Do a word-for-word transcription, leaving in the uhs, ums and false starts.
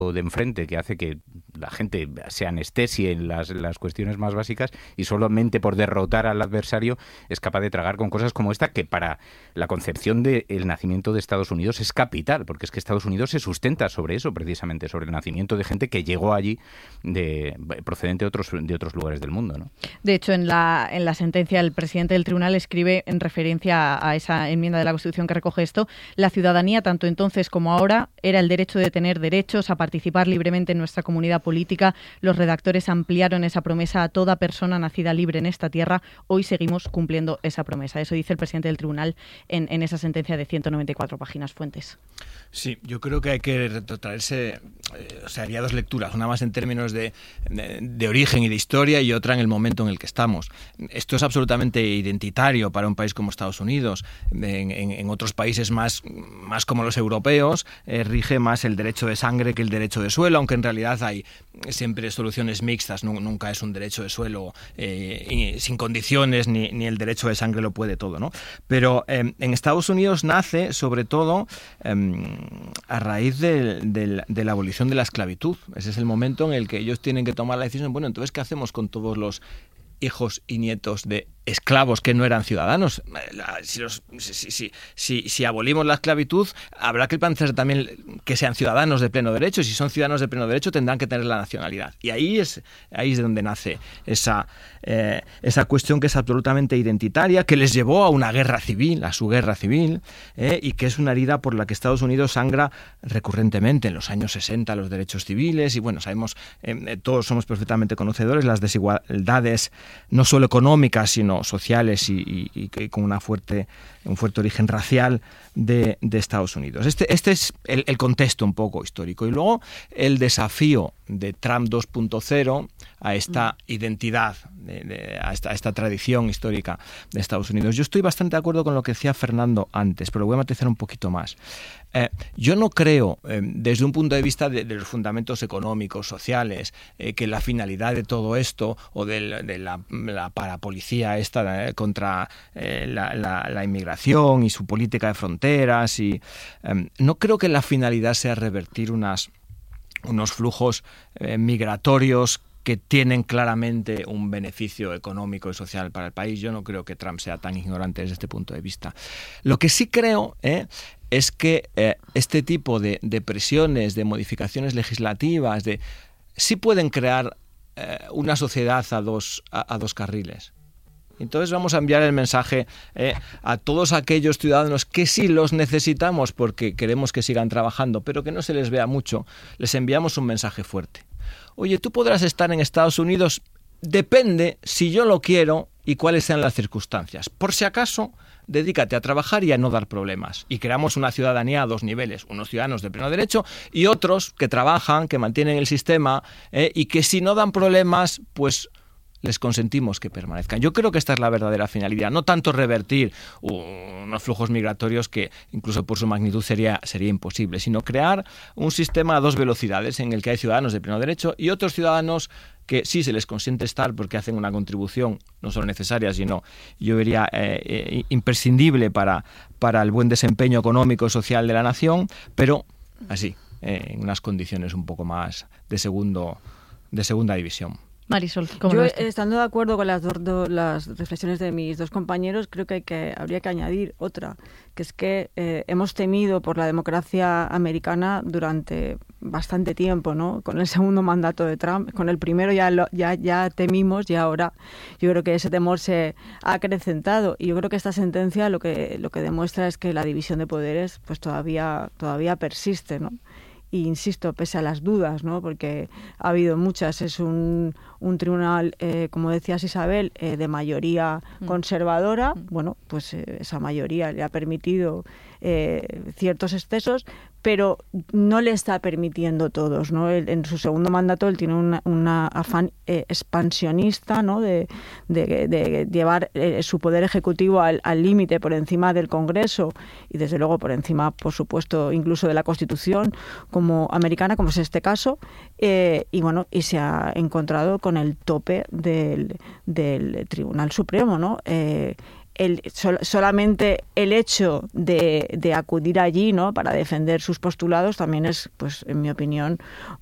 de enfrente que hace que la gente se anestesie en las, las cuestiones más básicas y solamente por derrotar al adversario es capaz de tragar con cosas como esta, que para la concepción del nacimiento de Estados Unidos es capital, porque es que Estados Unidos se sustenta sobre eso, precisamente sobre el nacimiento de gente que llegó allí de, procedente de otros, de otros lugares del mundo, ¿no? De hecho, en la, en la sentencia el presidente del tribunal escribe en referencia a esa enmienda de la Constitución que recoge esto: la ciudadanía, tanto entonces como ahora, era el derecho de tener derechos a participar libremente en nuestra comunidad política. Los redactores ampliaron esa promesa a toda persona nacida libre en esta tierra. Hoy seguimos cumpliendo esa promesa. Eso dice el presidente del tribunal en, en esa sentencia de ciento noventa y cuatro páginas. Fuentes. Sí, yo creo que hay que retrotraerse, eh, o sea, haría dos lecturas, una más en términos de, de, de origen y de historia y otra en el momento en el que estamos. Esto es absolutamente identitario para un país como Estados Unidos. En, en, en otros países más, más como los europeos, eh, rige más el derecho de sangre que el derecho de suelo, aunque en realidad hay siempre soluciones mixtas, no, nunca es un derecho de suelo eh, sin condiciones, ni, ni el derecho de sangre lo puede todo, ¿no? Pero eh, en Estados Unidos nace sobre todo eh, a raíz de, de, de la abolición de la esclavitud. Ese es el momento en el que ellos tienen que tomar la decisión, bueno, entonces, ¿qué hacemos con todos los hijos y nietos de esclavos que no eran ciudadanos? Si, los, si, si, si, si abolimos la esclavitud, habrá que pensar también que sean ciudadanos de pleno derecho, y si son ciudadanos de pleno derecho tendrán que tener la nacionalidad. Y ahí es, ahí es de donde nace esa, eh, esa cuestión que es absolutamente identitaria, que les llevó a una guerra civil, a su guerra civil, eh, y que es una herida por la que Estados Unidos sangra recurrentemente en los años sesenta, los derechos civiles, y bueno, sabemos, eh, todos somos perfectamente conocedores, las desigualdades no solo económicas, sino sociales y, y, y con una fuerte, un fuerte origen racial de, de Estados Unidos. Este, este es el, el contexto un poco histórico. Y luego el desafío de Trump dos punto cero a esta identidad, de, de, a, esta, a esta tradición histórica de Estados Unidos. Yo estoy bastante de acuerdo con lo que decía Fernando antes, pero voy a matizar un poquito más. Eh, yo no creo, eh, desde un punto de vista de, de los fundamentos económicos, sociales, eh, que la finalidad de todo esto, o de, de la, la parapolicía esta eh, contra eh, la, la, la inmigración y su política de fronteras, y eh, no creo que la finalidad sea revertir unas, unos flujos eh, migratorios que tienen claramente un beneficio económico y social para el país. Yo no creo que Trump sea tan ignorante desde este punto de vista. Lo que sí creo eh, es que eh, este tipo de, de presiones, de modificaciones legislativas, de, sí pueden crear eh, una sociedad a dos, a, a dos carriles. Entonces vamos a enviar el mensaje eh, a todos aquellos ciudadanos que sí los necesitamos porque queremos que sigan trabajando, pero que no se les vea mucho. Les enviamos un mensaje fuerte. Oye, tú podrás estar en Estados Unidos, depende si yo lo quiero y cuáles sean las circunstancias. Por si acaso, dedícate a trabajar y a no dar problemas. Y creamos una ciudadanía a dos niveles, unos ciudadanos de pleno derecho y otros que trabajan, que mantienen el sistema eh, y que si no dan problemas, pues les consentimos que permanezcan. Yo creo que esta es la verdadera finalidad, no tanto revertir unos flujos migratorios que incluso por su magnitud sería, sería imposible, sino crear un sistema a dos velocidades en el que hay ciudadanos de pleno derecho y otros ciudadanos que sí se les consiente estar porque hacen una contribución no solo necesaria, sino yo diría eh, eh, imprescindible para, para el buen desempeño económico y social de la nación, pero así, eh, en unas condiciones un poco más de, segundo, de segunda división. Marisol, ¿cómo Yo, lo ves tú? estando de acuerdo con las, dos, do, las reflexiones de mis dos compañeros, creo que, hay que habría que añadir otra, que es que eh, hemos temido por la democracia americana durante bastante tiempo, ¿no? Con el segundo mandato de Trump, con el primero ya, lo, ya, ya temimos y ahora yo creo que ese temor se ha acrecentado. Y yo creo que esta sentencia lo que, lo que demuestra es que la división de poderes pues todavía, todavía persiste, ¿no? Y insisto, pese a las dudas, ¿no? Porque ha habido muchas, es un, un tribunal, eh, como decías Isabel, eh, de mayoría conservadora. Bueno, pues eh, esa mayoría le ha permitido eh, ciertos excesos, pero no le está permitiendo todos, ¿no? Él, en su segundo mandato él tiene una, una afán eh, expansionista, ¿no? De, de, de llevar eh, su poder ejecutivo al límite por encima del Congreso y desde luego por encima, por supuesto, incluso de la Constitución como americana, como es este caso, eh, y bueno, y se ha encontrado con el tope del, del Tribunal Supremo, ¿no? Eh, el, sol, solamente el hecho de, de acudir allí, ¿no?, para defender sus postulados también es, pues, en mi opinión,